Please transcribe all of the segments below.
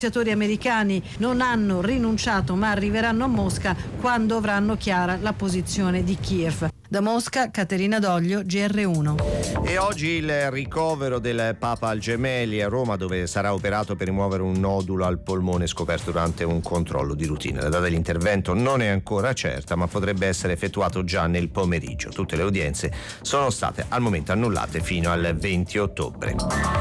I negoziatori americani non hanno rinunciato ma arriveranno a Mosca quando avranno chiara la posizione di Kiev. Da Mosca, Caterina Doglio, GR1. E oggi il ricovero del Papa al Gemelli a Roma, dove sarà operato per rimuovere un nodulo al polmone scoperto durante un controllo di routine. La data dell'intervento non è ancora certa, ma potrebbe essere effettuato già nel pomeriggio. Tutte le udienze sono state al momento annullate fino al 20 ottobre.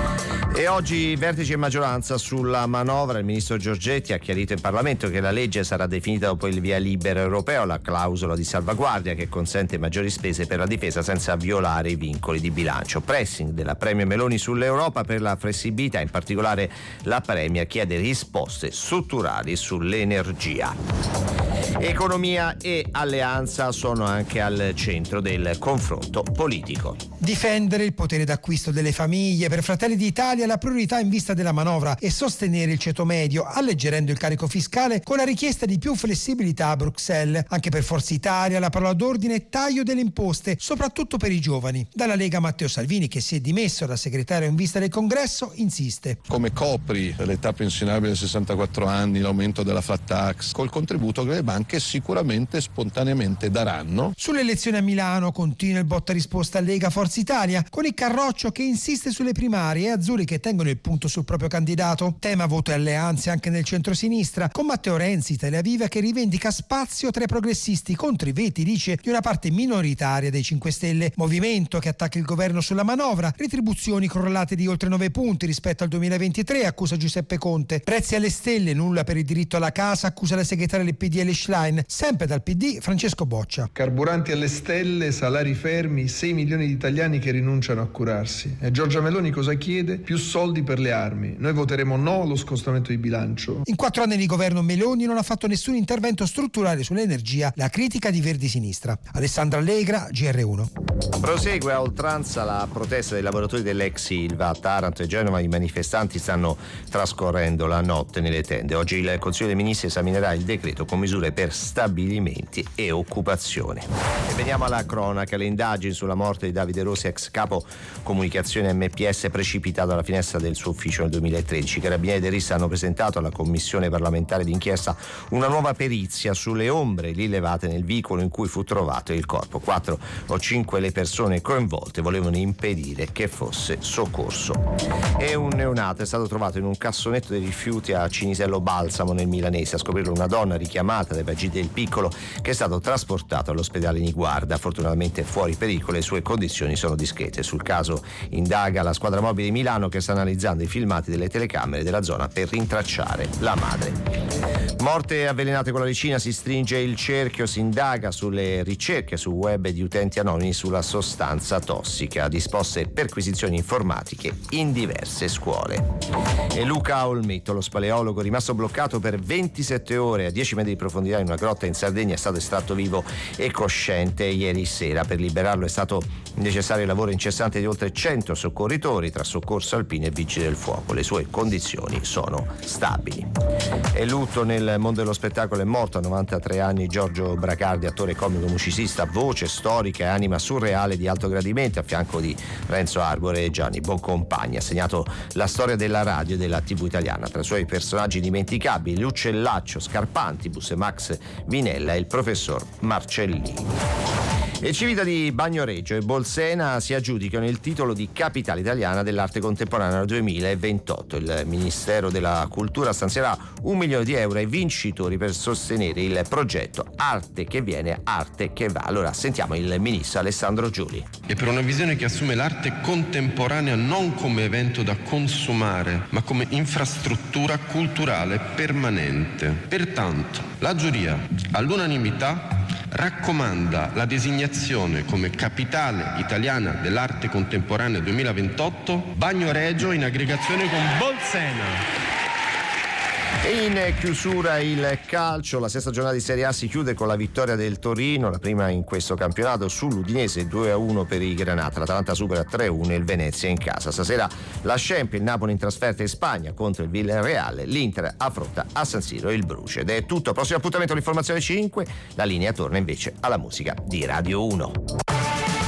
E oggi vertice e maggioranza sulla manovra. Il ministro Giorgetti ha chiarito in Parlamento che la legge sarà definita dopo il via libera europeo, la clausola di salvaguardia che consente maggiori spese per la difesa senza violare i vincoli di bilancio. Pressing della Premier Meloni sull'Europa per la flessibilità, in particolare la Premier chiede risposte strutturali sull'energia. Economia e alleanza sono anche al centro del confronto politico. Difendere il potere d'acquisto delle famiglie. Per Fratelli d'Italia la priorità in vista della manovra è sostenere il ceto medio, alleggerendo il carico fiscale con la richiesta di più flessibilità a Bruxelles. Anche per Forza Italia la parola d'ordine è taglio delle imposte, soprattutto per i giovani. Dalla Lega Matteo Salvini, che si è dimesso da segretario in vista del congresso, insiste. Come copri l'età pensionabile a 64 anni, l'aumento della flat tax, col contributo che le banche sicuramente spontaneamente daranno. Sulle elezioni a Milano continua il botta risposta Lega Forza Italia, con il Carroccio che insiste sulle primarie e Azzurri che tengono il punto sul proprio candidato. Tema voto e alleanze anche nel centrosinistra, con Matteo Renzi, Italia Viva, che rivendica spazio tra i progressisti contro i veti, dice, di una parte minoritaria dei 5 Stelle. Movimento che attacca il governo sulla manovra, retribuzioni crollate di oltre 9 punti rispetto al 2023, accusa Giuseppe Conte. Prezzi alle stelle, nulla per il diritto alla casa, accusa la segretaria del PDL Schlein. Sempre dal PD, Francesco Boccia. Carburanti alle stelle, salari fermi, 6 milioni di italiani che rinunciano a curarsi. E Giorgia Meloni cosa chiede? Più soldi per le armi. Noi voteremo no allo scostamento di bilancio. In 4 anni di governo Meloni non ha fatto nessun intervento strutturale sull'energia, la critica di Verdi Sinistra. Alessandra Allegra, GR1. Prosegue a oltranza la protesta dei lavoratori dell'ex Ilva. A Taranto e Genova i manifestanti stanno trascorrendo la notte nelle tende. Oggi il Consiglio dei Ministri esaminerà il decreto con misure per stabilimenti e occupazione. E veniamo alla cronaca. Le indagini sulla morte di Davide Rossi, ex capo comunicazione MPS, precipitato dalla finestra del suo ufficio nel 2013. I carabinieri del RIS hanno presentato alla commissione parlamentare d'inchiesta una nuova perizia sulle ombre rilevate nel veicolo in cui fu trovato il corpo. 4 o 5 le persone coinvolte volevano impedire che fosse soccorso. E un neonato è stato trovato in un cassonetto dei rifiuti a Cinisello Balsamo nel Milanese. A scoprirlo una donna richiamata dai vagiti del piccolo, che è stato trasportato all'ospedale Niguarda, fortunatamente fuori pericolo. Le sue condizioni sono discrete. Sul caso indaga la squadra mobile di Milano, che sta analizzando i filmati delle telecamere della zona per rintracciare la madre. Morte avvelenate con la ricina, si stringe il cerchio, si indaga sulle ricerche su web di utenti anonimi sulla sostanza tossica, disposte perquisizioni informatiche in diverse scuole. E Luca Olmetto, lo speleologo rimasto bloccato per 27 ore a 10 metri di profondità in una grotta in Sardegna, è stato estratto vivo e cosciente ieri sera. Per liberarlo è stato necessario il lavoro incessante di oltre 100 soccorritori tra soccorso alpino e vigili del fuoco. Le sue condizioni sono stabili. E lutto nel mondo dello spettacolo. È morto a 93 anni Giorgio Bracardi, attore, comico, musicista, voce storica e anima surreale di alto gradimento, a fianco di Renzo Arbore e Gianni Boncompagni. Ha segnato la storia della radio e della TV italiana. Tra i suoi personaggi indimenticabili L'Uccellaccio, Scarpantibus, Max Vinella e il professor Marcellini. E Civita di Bagnoregio e Bolsena si aggiudicano il titolo di capitale italiana dell'arte contemporanea 2028. Il Ministero della Cultura stanzierà 1 milione di euro ai vincitori per sostenere il progetto Arte che viene, arte che va. Allora sentiamo il ministro Alessandro Giuli. E per una visione che assume l'arte contemporanea non come evento da consumare, ma come infrastruttura culturale permanente. Pertanto, la giuria all'unanimità raccomanda la designazione come capitale italiana dell'arte contemporanea 2028 Bagnoregio in aggregazione con Bolsena. E in chiusura il calcio, la sesta giornata di Serie A si chiude con la vittoria del Torino, la prima in questo campionato, sull'Udinese 2-1 per i Granata. L'Atalanta supera 3-1 il Venezia in casa. Stasera la Champions, il Napoli in trasferta in Spagna contro il Villarreal, l'Inter affronta a San Siro il Bruce. Ed è tutto, prossimo appuntamento all'informazione 5, la linea torna invece alla musica di Radio 1.